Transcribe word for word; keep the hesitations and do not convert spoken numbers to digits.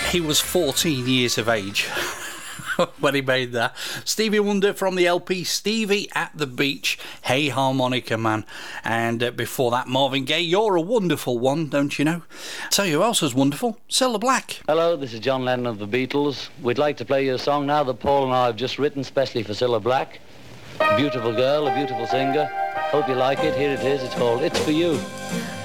He was fourteen years of age when he made that. Stevie Wonder from the L P Stevie at the Beach, Hey Harmonica Man. And uh, before that, Marvin Gaye, You're a Wonderful One, don't you know? Tell you who else was wonderful, Cilla Black. Hello, this is John Lennon of the Beatles. We'd like to play you a song now that Paul and I have just written specially for Cilla Black. A beautiful girl, a beautiful singer. Hope you like it. Here it is. It's called It's For You.